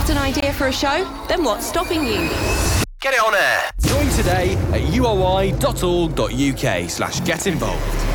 Got an idea for a show? Then what's stopping you? Get it on air. Join today at uoi.org.uk/get involved.